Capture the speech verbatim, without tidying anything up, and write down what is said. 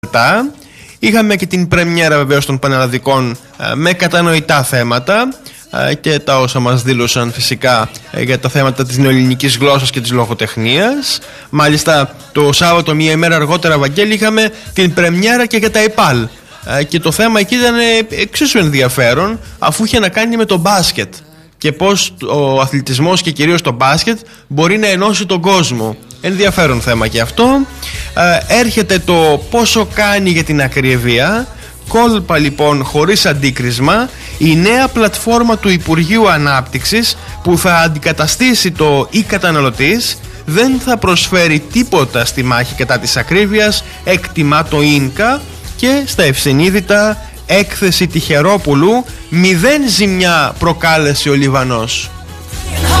Είχαμε και την πρεμιέρα βεβαίως των πανελλαδικών με κατανοητά θέματα και τα όσα μας δήλωσαν φυσικά για τα θέματα της νεοελληνικής γλώσσας και της λογοτεχνίας. Μάλιστα το Σάββατο, μία ημέρα αργότερα, Βαγγέλη, είχαμε την πρεμιέρα και για τα ΕΠΑΛ και το θέμα εκεί ήταν εξίσου ενδιαφέρον, αφού είχε να κάνει με το μπάσκετ και πως ο αθλητισμός και κυρίως το μπάσκετ μπορεί να ενώσει τον κόσμο. Ενδιαφέρον θέμα και αυτό. ε, Έρχεται το πόσο κάνει για την ακρίβεια. Κόλπα λοιπόν χωρίς αντίκρισμα, η νέα πλατφόρμα του Υπουργείου Ανάπτυξης που θα αντικαταστήσει το e-καταναλωτής δεν θα προσφέρει τίποτα στη μάχη κατά της ακρίβειας, εκτιμά το ίνκα. Και στα ευσυνείδητα, έκθεση Τυχερόπουλου, μηδέν ζημιά προκάλεσε ο Λιβανός.